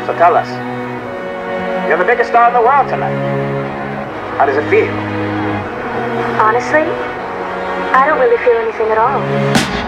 So tell us. You're the biggest star in the world tonight. How does it feel? Honestly, I don't really feel anything at all.